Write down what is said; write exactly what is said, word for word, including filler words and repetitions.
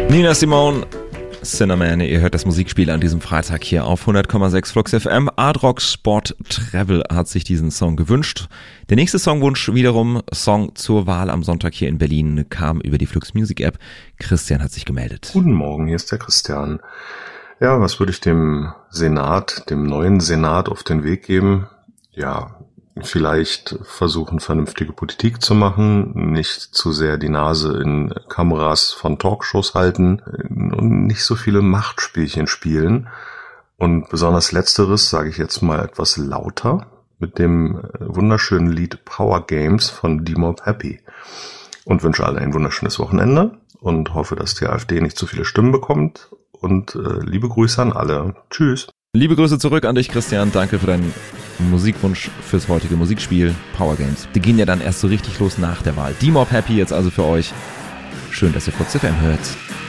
Nina Simone, Cinnamon, ihr hört das Musikspiel an diesem Freitag hier auf hundert Komma sechs Flux F M. Art Rock Sport Travel hat sich diesen Song gewünscht. Der nächste Songwunsch wiederum, Song zur Wahl am Sonntag hier in Berlin, kam über die Flux Music App. Christian hat sich gemeldet. Guten Morgen, hier ist der Christian. Ja, was würde ich dem Senat, dem neuen Senat auf den Weg geben? Ja, vielleicht versuchen, vernünftige Politik zu machen, nicht zu sehr die Nase in Kameras von Talkshows halten und nicht so viele Machtspielchen spielen. Und besonders Letzteres sage ich jetzt mal etwas lauter mit dem wunderschönen Lied Power Games von D-Mob Happy. Und wünsche allen ein wunderschönes Wochenende und hoffe, dass die AfD nicht zu viele Stimmen bekommt. Und äh, liebe Grüße an alle. Tschüss. Liebe Grüße zurück an dich, Christian. Danke für deinen Musikwunsch fürs heutige Musikspiel Power Games. Die gehen ja dann erst so richtig los nach der Wahl. D-Mob Happy jetzt also für euch. Schön, dass ihr Flux F M hört.